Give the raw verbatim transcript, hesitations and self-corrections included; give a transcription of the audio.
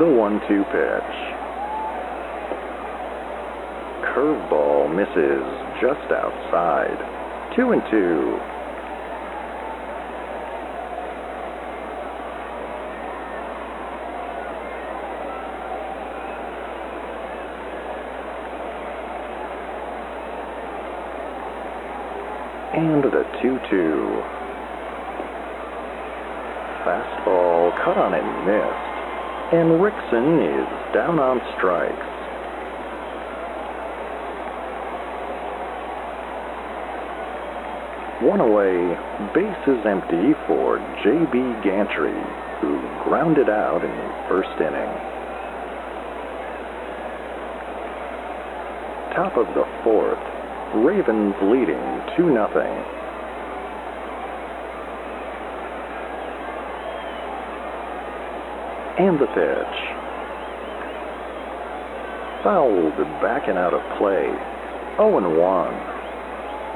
The one two pitch. Curveball misses just outside. Two and two. And the two two. Fastball cut on and missed. And Rickson is down on strikes. One away, base is empty for J B Gantry, who grounded out in the first inning. Top of the fourth, Ravens leading two nothing. And the pitch. Fouled back and out of play. oh and one.